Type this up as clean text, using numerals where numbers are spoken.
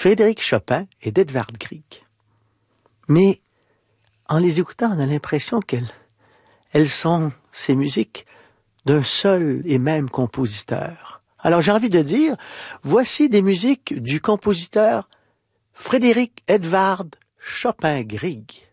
Frédéric Chopin et d'Edvard Grieg. Mais en les écoutant, on a l'impression qu'elles sont, ces musiques, d'un seul et même compositeur. Alors j'ai envie de dire, voici des musiques du compositeur Frédéric Edvard Chopin Grieg.